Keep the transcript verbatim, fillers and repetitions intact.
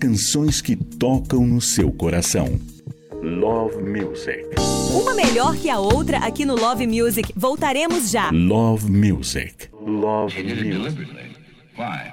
canções que tocam no seu coração. Love Music. Uma melhor que a outra aqui no Love Music. Voltaremos já. Love Music. Love Music. Why?